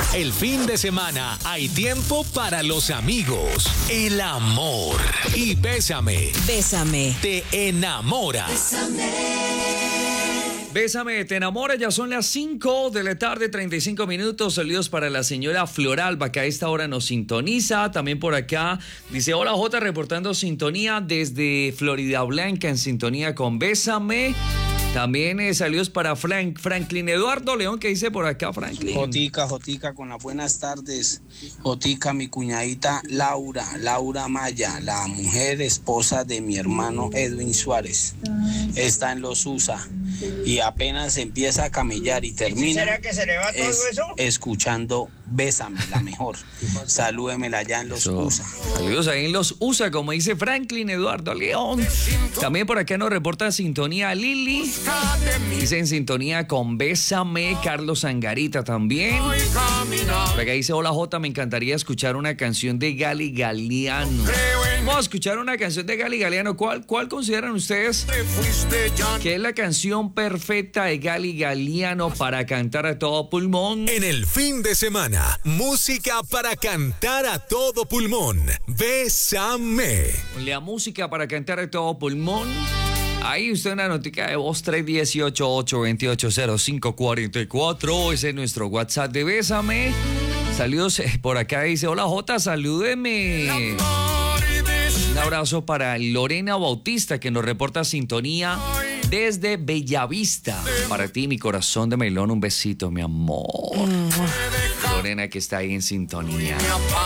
El fin de semana hay tiempo para los amigos, el amor y Bésame. Bésame. Te enamora. Bésame, te enamora, ya son las 5 de la tarde, 35 minutos. Saludos para la señora Floralba, que a esta hora nos sintoniza. También por acá dice: hola Jota, reportando sintonía desde Florida Blanca, en sintonía con Bésame. También saludos para Franklin Eduardo León, que dice por acá, Franklin. Jotica, con las buenas tardes. Jotica, mi cuñadita Laura Maya, la mujer esposa de mi hermano Edwin Suárez, está en los USA y apenas empieza a camellar y termina. ¿Será que se le va todo eso? Escuchando Bésame, la mejor. Salúdemela allá en los USA. Saludos ahí en los USA, como dice Franklin Eduardo León. También por acá nos reporta sintonía Lili. Dice en sintonía con Bésame, Carlos Angarita también. Por acá dice: hola Jota, me encantaría escuchar una canción de Gali Galiano. Vamos a escuchar una canción de Gali Galiano. ¿Cuál consideran ustedes que es la canción perfecta de Gali Galiano para cantar a todo pulmón? En el fin de semana, música para cantar a todo pulmón. Bésame. La música para cantar a todo pulmón. Ahí usted una notica de voz 318-828-0544. Ese es nuestro WhatsApp de Bésame. Saludos por acá. Dice: hola Jota, salúdeme. Un abrazo para Lorena Bautista, que nos reporta sintonía desde Bellavista. Para ti, mi corazón de melón, un besito, mi amor. Lorena, que está ahí en sintonía.